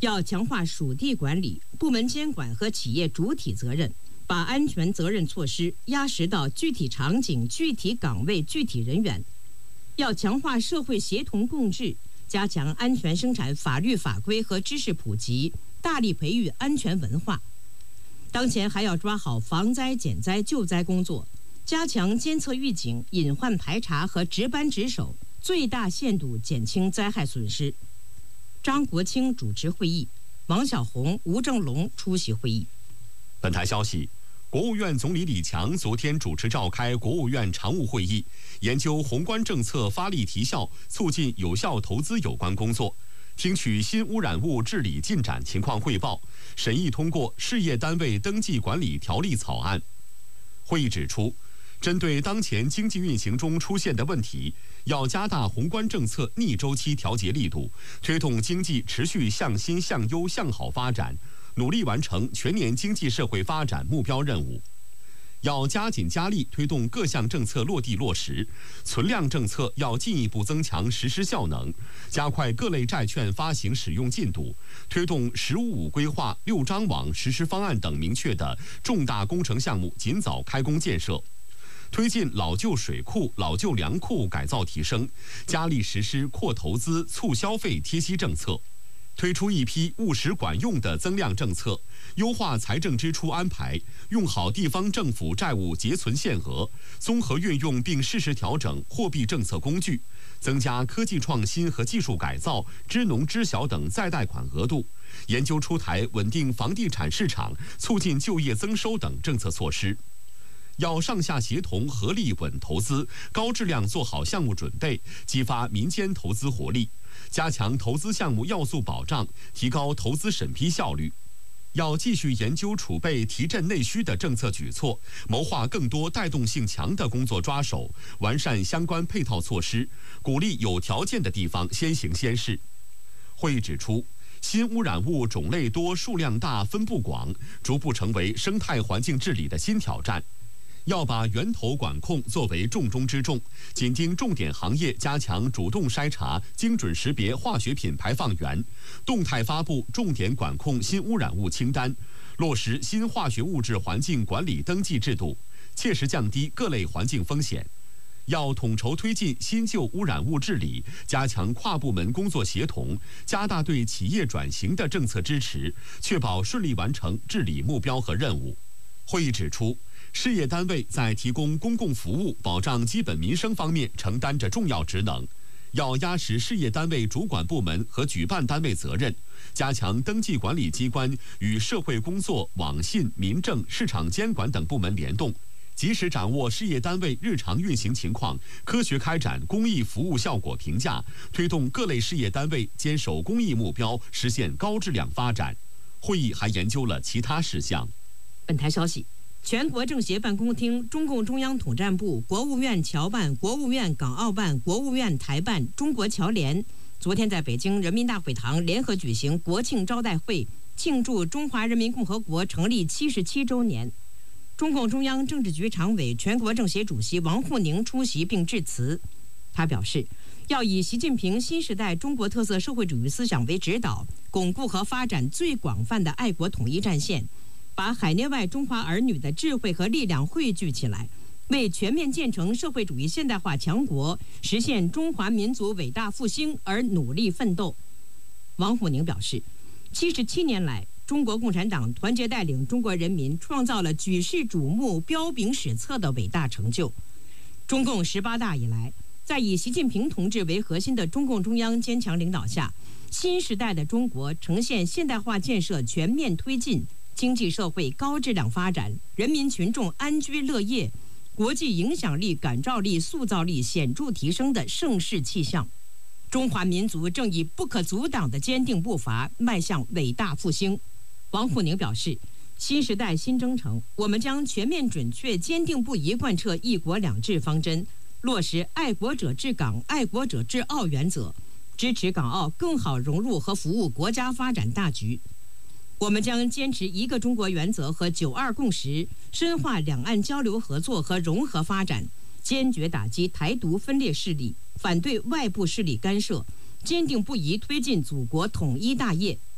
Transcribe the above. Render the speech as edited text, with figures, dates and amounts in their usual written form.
要强化属地管理、部门监管和企业主体责任，把安全责任措施压实到具体场景、具体岗位、具体人员。要强化社会协同共治，加强安全生产法律法规和知识普及，大力培育安全文化。当前还要抓好防灾减灾救灾工作，加强监测预警、隐患排查和值班值守，最大限度减轻灾害损失。张国清主持会议，王小红、吴正龙出席会议。 本台消息，国务院总理李强昨天主持召开国务院常务会议，研究宏观政策发力提效、促进有效投资有关工作，听取新污染物治理进展情况汇报，审议通过事业单位登记管理条例草案。会议指出，针对当前经济运行中出现的问题，要加大宏观政策逆周期调节力度，推动经济持续向新向优向好发展，努力完成全年经济社会发展目标任务。要加紧加力推动各项政策落地落实，存量政策要进一步增强实施效能，加快各类债券发行使用进度，推动“十五五”规划、6张网实施方案等明确的重大工程项目尽早开工建设。推进老旧水库、老旧粮库改造提升，加力实施扩投资、促消费贴息政策，推出一批务实管用的增量政策，优化财政支出安排，用好地方政府债务结存限额，综合运用并适时调整货币政策工具，增加科技创新和技术改造、支农支小等再贷款额度，研究出台稳定房地产市场、促进就业增收等政策措施。要上下协同合力稳投资，高质量做好项目准备，激发民间投资活力，加强投资项目要素保障，提高投资审批效率。要继续研究储备提振内需的政策举措，谋划更多带动性强的工作抓手，完善相关配套措施，鼓励有条件的地方先行先试。会议指出，新污染物种类多、数量大、分布广，逐步成为生态环境治理的新挑战。要把源头管控作为重中之重，紧盯重点行业，加强主动筛查、精准识别化学品排放源，动态发布重点管控新污染物清单，落实新化学物质环境管理登记制度，切实降低各类环境风险。要统筹推进新旧污染物治理，加强跨部门工作协同，加大对企业转型的政策支持，确保顺利完成治理目标和任务。会议指出，事业单位在提供公共服务、保障基本民生方面承担着重要职能，要压实事业单位主管部门和举办单位责任，加强登记管理机关与社会工作、网信、民政、市场监管等部门联动，及时掌握事业单位日常运行情况，科学开展公益服务效果评价，推动各类事业单位坚守公益目标，实现高质量发展。会议还研究了其他事项。 本台消息，全国政协办公厅、中共中央统战部、国务院侨办、国务院港澳办、国务院台办、中国侨联昨天在北京人民大会堂联合举行国庆招待会，庆祝中华人民共和国成立77周年。中共中央政治局常委、全国政协主席王沪宁出席并致辞。他表示，要以习近平新时代中国特色社会主义思想为指导，巩固和发展最广泛的爱国统一战线，把海内外中华儿女的智慧和力量汇聚起来，为全面建成社会主义现代化强国、实现中华民族伟大复兴而努力奋斗。王沪宁表示，77年来，中国共产党团结带领中国人民创造了举世瞩目、彪炳史册的伟大成就。中共18大以来，在以习近平同志为核心的中共中央坚强领导下，新时代的中国呈现现代化建设全面推进、经济社会高质量发展、人民群众安居乐业、国际影响力、感召力、塑造力显著提升的盛世气象。中华民族正以不可阻挡的坚定步伐迈向伟大复兴。王沪宁表示，新时代新征程，我们将全面准确、坚定不移贯彻一国两制方针，落实爱国者治港、爱国者治澳原则，支持港澳更好融入和服务国家发展大局。我们将坚持一个中国原则和9·2共识，深化两岸交流合作和融合发展，坚决打击台独分裂势力，反对外部势力干涉，坚定不移推进祖国统一大业。